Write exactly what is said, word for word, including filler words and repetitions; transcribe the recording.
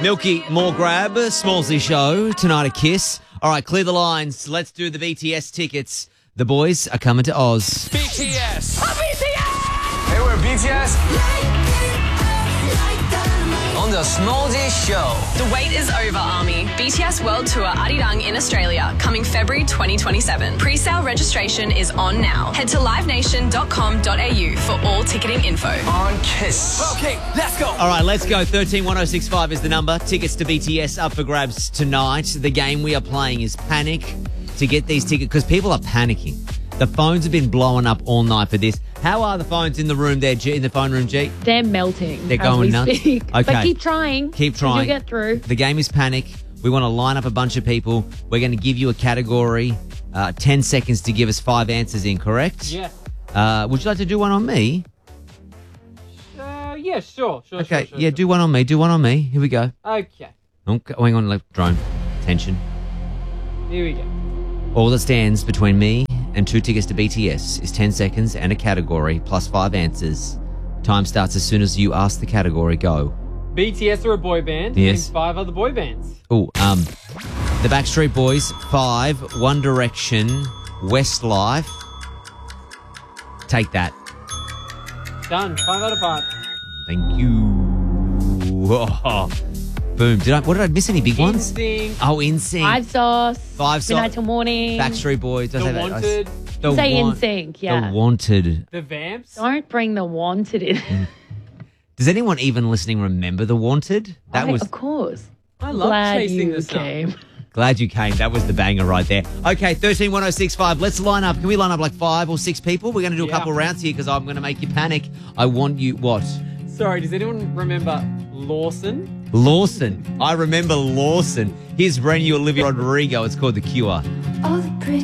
Milky, more grab, Smallsy show, tonight a Kiss. All right, clear the lines. Let's do the B T S tickets. The boys are coming to Oz. B T S. Oh, B T S! Hey, we're B T S. On the Smallsy show. The wait is over, Army. B T S World Tour Arirang in Australia, coming February twenty twenty-seven. Pre-sale registration is on now. Head to live nation dot com dot a u for all ticketing info. On Kiss. Okay, let's go. All right, let's go. thirteen one oh six five is the number. Tickets to B T S up for grabs tonight. The game we are playing is Panic to get these tickets because people are panicking. The phones have been blowing up all night for this. How are the phones in the room there, G, in the phone room, G? They're melting. They're as going we nuts. Speak. Okay. But keep trying. Keep trying. You'll get through. The game is Panic. We want to line up a bunch of people. We're going to give you a category. Uh, ten seconds to give us five answers in, correct? Yeah. Uh, would you like to do one on me? Uh, yeah, sure, sure, Okay, sure, sure, yeah, sure. do one on me. Do one on me. Here we go. Okay, Okay, oh, hang on, like, drone. Tension. here we go. All that stands between me and two tickets to B T S is ten seconds and a category plus five answers. Time starts as soon as you ask the category. Go. B T S are a boy band. Yes. Name five other boy bands. Oh, um, the Backstreet Boys, Five, One Direction, Westlife. Take that. Done. Five out of five. Thank you. Oh, boom. Did I? What did I miss? Any big ones? Instinct. Oh, NSYNC. Five sauce. Five Sauce. Midnight till morning. Backstreet Boys. Did I The say that? I s- Wanted. The Say Wan- N Sync, yeah. The Wanted. The Vamps. Don't bring the wanted in. Does anyone even listening remember The Wanted? That I- was. Of course. I love Glad chasing you the sun. came. Glad you came. That was the banger right there. Okay, thirteen one oh six five. Let's line up. Can we line up like five or six people? We're going to do a Yeah. couple rounds here because I'm going to make you panic. I want you what? Sorry, does anyone remember Lawson? Lawson. I remember Lawson. His brand new Olivia Rodrigo. It's called The Cure. All the pretty